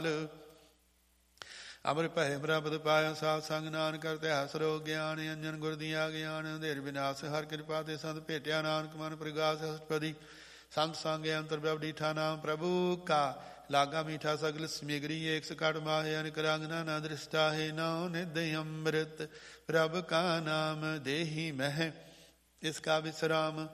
ਅੰਮ੍ਰਿਤ ਭਏ ਪ੍ਰਾਪਤ ਪਾਇਆ ਸਾਧ ਸੰਗ ਨਾਨਕ ਕਰਤੇ ਹਸਰੋ ਗਿਆਨ ਅੰਜਨ ਗੁਰ ਦੀਆ ਗਿਆਨ ਅੰਧੇਰ ਵਿਨਾਸ਼ ਹਰ ਕਿਰਪਾ ਤੇ ਸੰਤ ਭੇਟਿਆ ਨਾਨਕ ਮਨ ਪ੍ਰਗਾਸ ਹਸਪਦੀ ਸੰਤ ਸੰਗ ਅੰਤਰ ਬਬ ਡੀਠਾ ਨਾਮ ਪ੍ਰਭੂ ਕਾ ਲਾਗਾ ਮੀਠਾ ਸਗਲ ਸਮਿਗਰੀ ਏਕ ਸਕਟ ਮਾਹੇ ਅਨਕ ਰੰਗਨਾ ਨਾ ਦ੍ਰਿਸ਼ਟਾ ਹੈ ਨਉ ਨਿਧ ਅੰਮ੍ਰਿਤ ਪ੍ਰਭ ਕਾ ਨਾਮ ਦੇਹੀ ਮਹਿ ਇਸ ਕਾ ਵਿਸਰਾਮ